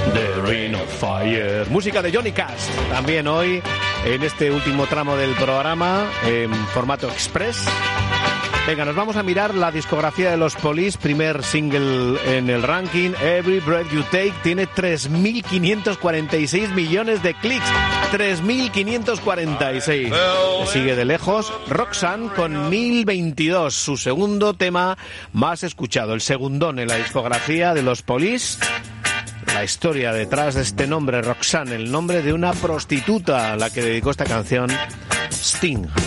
The Ring of Fire. Música de Johnny Cash. También hoy, en este último tramo del programa, en formato express. Venga, nos vamos a mirar la discografía de los Police. Primer single en el ranking, Every Breath You Take, tiene 3.546 millones de clics. 3.546. Sigue de lejos Roxanne con 1.022, su segundo tema más escuchado, el segundón en la discografía de los Police. La historia detrás de este nombre, Roxanne, el nombre de una prostituta a la que dedicó esta canción Sting.